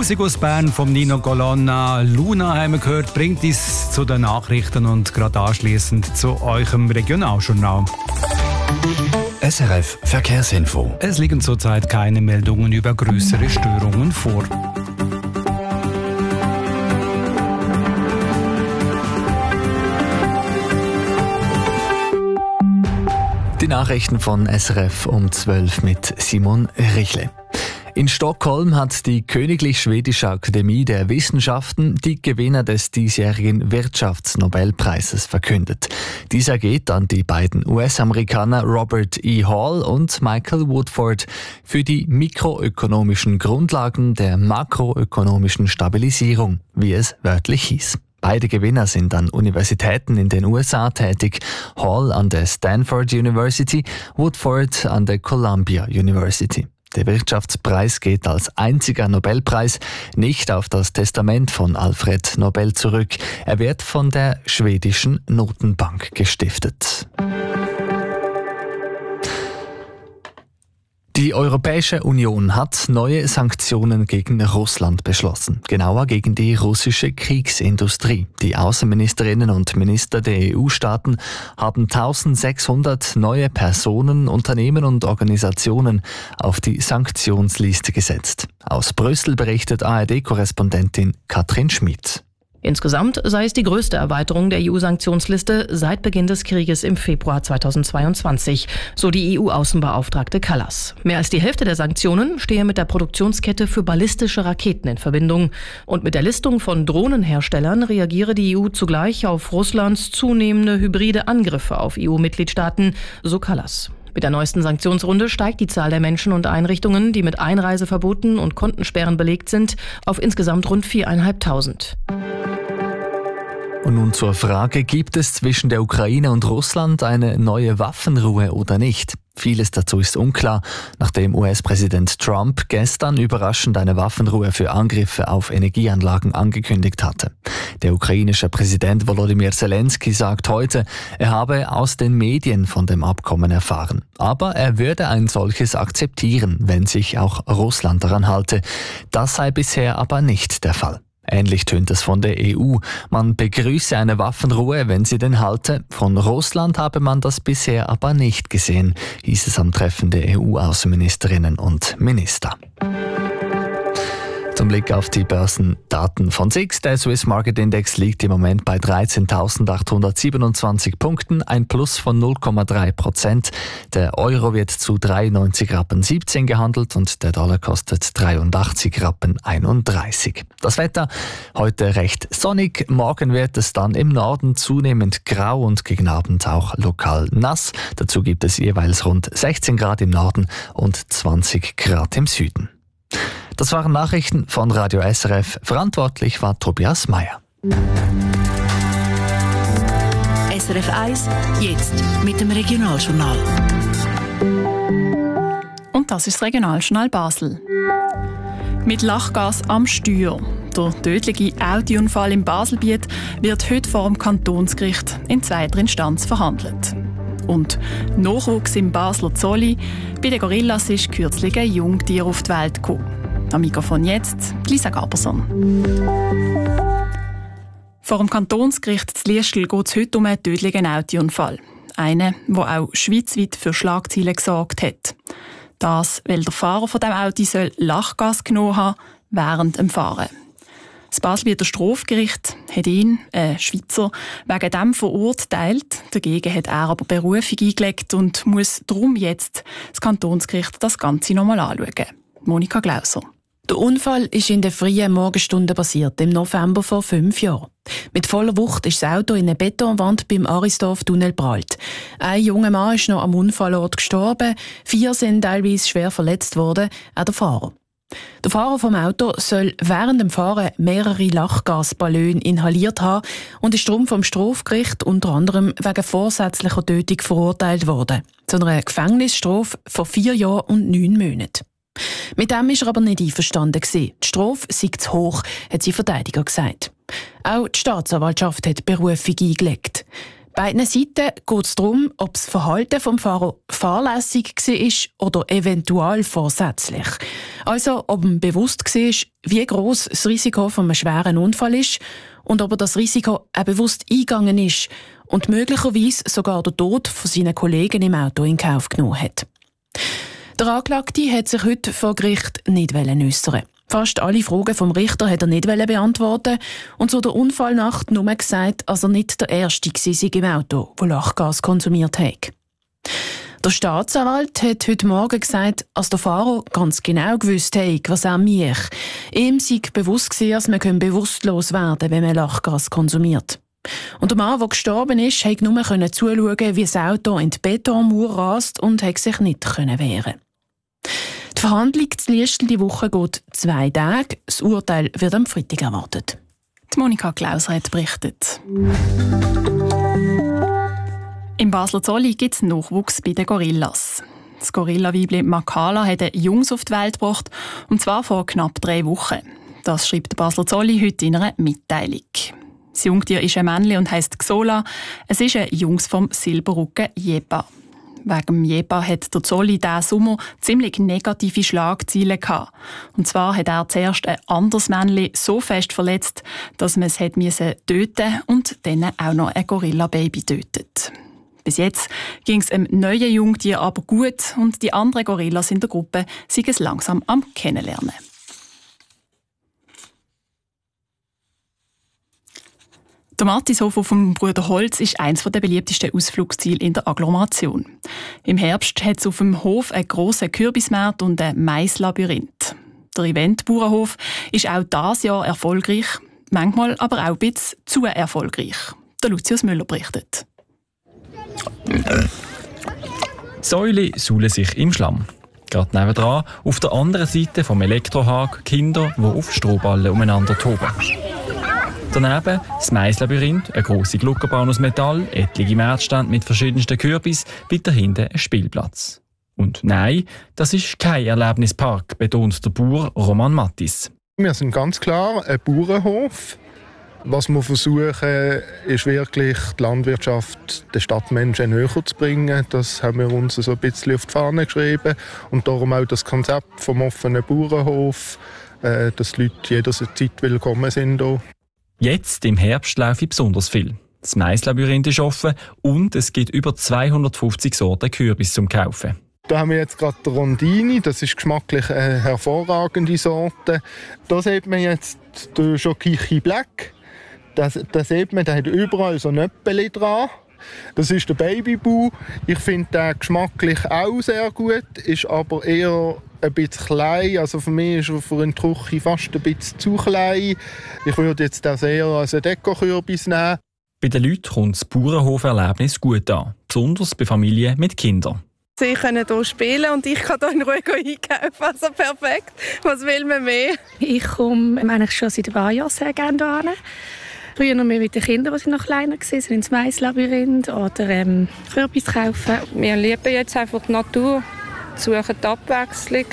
Musik aus Bern vom Nino Colonna. Luna haben wir gehört, bringt uns zu den Nachrichten und gerade anschliessend zu eurem Regionaljournal. SRF Verkehrsinfo. Es liegen zurzeit keine Meldungen über größere Störungen vor. Die Nachrichten von SRF um 12 mit Simon Richle. In Stockholm hat die Königlich Schwedische Akademie der Wissenschaften die Gewinner des diesjährigen Wirtschaftsnobelpreises verkündet. Dieser geht an die beiden US-Amerikaner Robert E. Hall und Michael Woodford für die mikroökonomischen Grundlagen der makroökonomischen Stabilisierung, wie es wörtlich hieß. Beide Gewinner sind an Universitäten in den USA tätig. Hall an der Stanford University, Woodford an der Columbia University. Der Wirtschaftspreis geht als einziger Nobelpreis nicht auf das Testament von Alfred Nobel zurück. Er wird von der schwedischen Notenbank gestiftet. Die Europäische Union hat neue Sanktionen gegen Russland beschlossen, genauer gegen die russische Kriegsindustrie. Die Außenministerinnen und Minister der EU-Staaten haben 1600 neue Personen, Unternehmen und Organisationen auf die Sanktionsliste gesetzt. Aus Brüssel berichtet ARD-Korrespondentin Katrin Schmid. Insgesamt sei es die größte Erweiterung der EU-Sanktionsliste seit Beginn des Krieges im Februar 2022, so die EU-Außenbeauftragte Kallas. Mehr als die Hälfte der Sanktionen stehe mit der Produktionskette für ballistische Raketen in Verbindung. Und mit der Listung von Drohnenherstellern reagiere die EU zugleich auf Russlands zunehmende hybride Angriffe auf EU-Mitgliedstaaten, so Kallas. Mit der neuesten Sanktionsrunde steigt die Zahl der Menschen und Einrichtungen, die mit Einreiseverboten und Kontensperren belegt sind, auf insgesamt rund 4.500. Und nun zur Frage, gibt es zwischen der Ukraine und Russland eine neue Waffenruhe oder nicht? Vieles dazu ist unklar, nachdem US-Präsident Trump gestern überraschend eine Waffenruhe für Angriffe auf Energieanlagen angekündigt hatte. Der ukrainische Präsident Volodymyr Zelensky sagt heute, er habe aus den Medien von dem Abkommen erfahren. Aber er würde ein solches akzeptieren, wenn sich auch Russland daran halte. Das sei bisher aber nicht der Fall. Ähnlich tönt es von der EU. Man begrüße eine Waffenruhe, wenn sie denn halte. Von Russland habe man das bisher aber nicht gesehen, hieß es am Treffen der EU-Außenministerinnen und Minister. Zum Blick auf die Börsendaten von SIX. Der Swiss Market Index liegt im Moment bei 13.827 Punkten, ein Plus von 0,3%. Der Euro wird zu 93,17 Rappen gehandelt und der Dollar kostet 83,31 Rappen. Das Wetter heute recht sonnig. Morgen wird es dann im Norden zunehmend grau und gegen Abend auch lokal nass. Dazu gibt es jeweils rund 16 Grad im Norden und 20 Grad im Süden. Das waren Nachrichten von Radio SRF. Verantwortlich war Tobias Meyer. SRF 1, jetzt mit dem Regionaljournal. Und das ist das Regionaljournal Basel. Mit Lachgas am Steuer. Der tödliche Autounfall im Baselbiet wird heute vor dem Kantonsgericht in zweiter Instanz verhandelt. Und Nachwuchs im Basler Zolli. Bei den Gorillas ist kürzlich ein Jungtier auf die Welt gekommen. Am Mikrofon jetzt Lisa Gaberson. Vor dem Kantonsgericht zu Liestel geht es heute um einen tödlichen Autounfall. Einen, der auch schweizweit für Schlagzeilen gesorgt hat. Das, weil der Fahrer von diesem Auto soll Lachgas genommen haben während dem Fahren. Das Baselbieter Strafgericht hat ihn, Schweizer, wegen dem verurteilt. Dagegen hat er aber Berufung eingelegt und muss darum jetzt das Kantonsgericht das Ganze nochmal anschauen. Monika Glauser. Der Unfall ist in den frühen Morgenstunden passiert, im November vor 5 Jahren. Mit voller Wucht ist das Auto in eine Betonwand beim Arisdorf-Tunnel geprallt. Ein junger Mann ist noch am Unfallort gestorben, 4 sind teilweise schwer verletzt worden, auch der Fahrer. Der Fahrer vom Auto soll während dem Fahren mehrere Lachgasballone inhaliert haben und ist darum vom Strafgericht unter anderem wegen vorsätzlicher Tötung verurteilt worden. Zu einer Gefängnisstrafe von 4 Jahren und 9 Monaten. Mit dem war er aber nicht einverstanden. Die Strafe sei zu hoch, hat sein Verteidiger gesagt. Auch die Staatsanwaltschaft hat Berufung eingelegt. Beiden Seiten geht es darum, ob das Verhalten des Fahrers fahrlässig war oder eventuell vorsätzlich. Also, ob ihm bewusst war, wie gross das Risiko von einem schweren Unfall ist und ob er das Risiko auch bewusst eingegangen ist und möglicherweise sogar den Tod von seinen Kollegen im Auto in Kauf genommen hat. Der Anklagte hat sich heute vor Gericht nicht äußern. Fast alle Fragen vom Richter hat er nicht beantworten und zu der Unfallnacht nur gesagt, dass er nicht der Erste war im Auto, der Lachgas konsumiert hat. Der Staatsanwalt hat heute Morgen gesagt, dass der Fahrer ganz genau gewusst hat, was er macht. Ihm sei bewusst gewesen, dass man bewusstlos werden kann, wenn man Lachgas konsumiert. Und der Mann, der gestorben ist, konnte nur zuschauen, wie das Auto in die Betonmauer rast und konnte sich nicht wehren. Die Verhandlung zu Liestel die Woche geht 2 Tage. Das Urteil wird am Freitag erwartet. Die Monika Klauser hat berichtet. Im Basler Zolli gibt es Nachwuchs bei den Gorillas. Das Gorilla-Weibli Makala hat ein Jungs auf die Welt gebracht, und zwar vor knapp 3 Wochen. Das schreibt der Basler Zolli heute in einer Mitteilung. Das Jungtier ist ein Männchen und heisst Xola. Es ist ein Jungs vom Silberrücken Jepa. Wegen dem Jepa hat der Zolli diesen Sommer ziemlich negative Schlagzeilen gehabt. Und zwar hat er zuerst ein anderes Männchen so fest verletzt, dass man es töten musste und dann auch noch ein Gorilla-Baby tötet. Bis jetzt ging es einem neuen Jungtier aber gut und die anderen Gorillas in der Gruppe sind es langsam am Kennenlernen. Der Mattishof auf dem Bruderholz ist eines der beliebtesten Ausflugsziele in der Agglomeration. Im Herbst hat es auf dem Hof einen grossen Kürbismarkt und ein Maislabyrinth. Der Event-Bauernhof ist auch dieses Jahr erfolgreich, manchmal aber auch ein bisschen zu erfolgreich. Der Lucius Müller berichtet. Säule suhlen sich im Schlamm. Gerade nebenan, auf der anderen Seite vom Elektrohag, Kinder, die auf Strohballen umeinander toben. Daneben das Maislabyrinth, eine grosse Gluckerbahn aus Metall, etliche Märzstände mit verschiedensten Kürbissen, weiter hinten ein Spielplatz. Und nein, das ist kein Erlebnispark, betont der Bauer Roman Mattis. Wir sind ganz klar ein Bauernhof. Was wir versuchen, ist wirklich die Landwirtschaft den Stadtmenschen näher zu bringen. Das haben wir uns so ein bisschen auf die Fahne geschrieben. Und darum auch das Konzept vom offenen Bauernhof, dass die Leute jederzeit willkommen sind hier. Jetzt im Herbst laufe ich besonders viel. Das Maislabyrinth ist offen und es gibt über 250 Sorten Kürbis zum Kaufen. Da haben wir jetzt gerade die Rondini, das ist geschmacklich eine hervorragende Sorte. Da sieht man jetzt den Schokichi Black. Das sieht man, der hat überall so Nöppeli dran. Das ist der Babybau. Ich finde den geschmacklich auch sehr gut, ist aber eher ein bisschen klein. Also für mich ist er für einen Küche fast ein bisschen zu klein. Ich würde jetzt das eher als einen Dekokürbis nehmen. Bei den Leuten kommt das Bauernhoferlebnis gut an, besonders bei Familien mit Kindern. Sie können hier spielen und ich kann hier in Ruhe einkaufen. Also perfekt. Was will man mehr? Ich komme eigentlich schon seit ein paar Jahren sehr gerne hierher. Früher noch mehr mit den Kindern, die noch kleiner waren, sind ins Maislabyrinth oder Kürbis kaufen. Wir lieben jetzt einfach die Natur, suchen die Abwechslung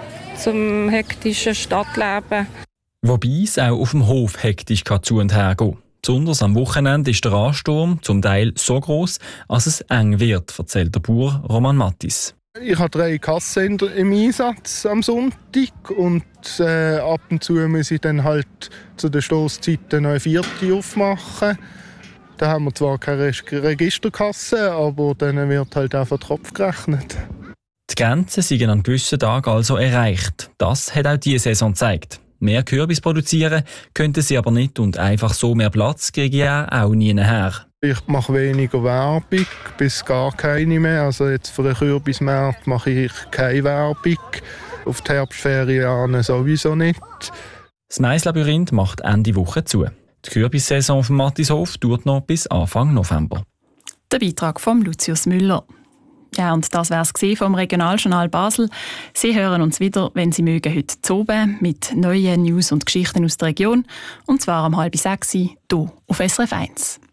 zum hektischen Stadtleben. Wobei es auch auf dem Hof hektisch zu und her geht. Besonders am Wochenende ist der Ansturm zum Teil so gross, dass es eng wird, erzählt der Bauer Roman Mattis. Ich habe 3 Kassen im Einsatz am Sonntag und ab und zu muss ich dann halt zu den Stosszeiten noch eine 4. aufmachen. Da haben wir zwar keine Registerkasse, aber dann wird halt auch von Tropf gerechnet. Die Grenzen sind an gewissen Tagen also erreicht. Das hat auch diese Saison gezeigt. Mehr Kürbis produzieren könnten sie aber nicht und einfach so mehr Platz kriege ich auch nie her. Ich mache weniger Werbung, bis gar keine mehr. Also jetzt für einen Kürbismarkt mache ich keine Werbung. Auf die Herbstferien sowieso nicht. Das Maislabyrinth macht Ende Woche zu. Die Kürbissaison auf dem Mattishof dauert noch bis Anfang November. Der Beitrag von Lucius Müller. Ja, und das war es vom Regionaljournal Basel. Sie hören uns wieder, wenn Sie mögen, heute zu oben mit neuen News und Geschichten aus der Region. Und zwar um 5:30 hier auf SRF 1.